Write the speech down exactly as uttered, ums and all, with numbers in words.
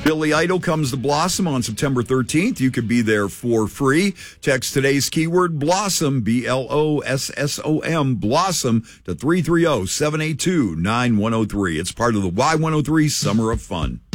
Billy Idol comes to Blossom on September thirteenth. You could be there for free. Text today's keyword Blossom, B L O S S O M, Blossom, to three three zero, seven eight two, nine one zero three. It's part of the Y one oh three Summer of Fun.